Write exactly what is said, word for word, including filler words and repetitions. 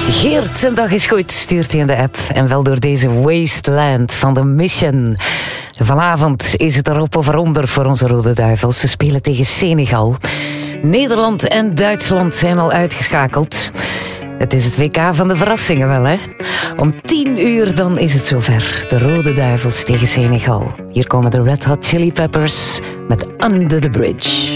Geert, zijn dag is goed, stuurt hij in de app. En wel door deze Wasteland van The Mission. Vanavond is het erop of eronder voor onze Rode Duivels. Ze spelen tegen Senegal. Nederland en Duitsland zijn al uitgeschakeld. Het is het W K van de verrassingen wel, hè? Om tien uur dan is het zover. De Rode Duivels tegen Senegal. Hier komen de Red Hot Chili Peppers met Under the Bridge.